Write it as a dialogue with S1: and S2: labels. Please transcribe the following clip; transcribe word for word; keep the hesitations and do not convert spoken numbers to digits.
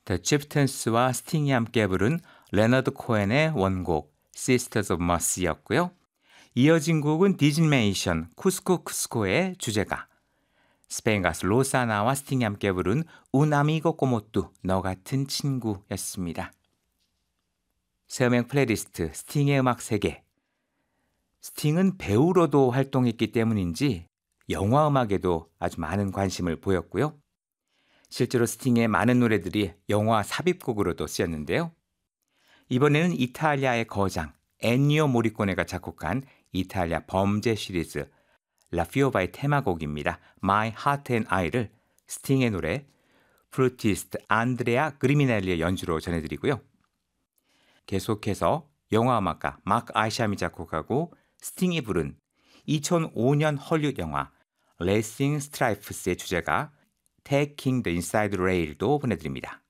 S1: The Chieftains와 스팅이 함께 부른 레너드 코엔의 원곡 Sisters of Mercy였고요. 이어진 곡은 디즈메이션 쿠스코 쿠스코의 주제가, 스페인 가수 로사나와 스팅이 함께 부른 Un amigo como tú, 너 같은 친구였습니다. 새음악 플레이리스트 스팅의 음악 세계. 스팅은 배우로도 활동했기 때문인지 영화 음악에도 아주 많은 관심을 보였고요. 실제로 스팅의 많은 노래들이 영화 삽입곡으로도 쓰였는데요. 이번에는 이탈리아의 거장 엔니오 모리코네가 작곡한 이탈리아 범죄 시리즈 라피오바의 테마곡입니다. My Heart and I를 스팅의 노래 플루티스트 안드레아 그리미넬리의 연주로 전해드리고요. 계속해서 영화음악가 마크 아이샴이 작곡하고 스팅이 부른 이천오 년 헐리우드 영화 레이싱 스트라이프스의 주제가 Taking the Inside Rail도 보내드립니다.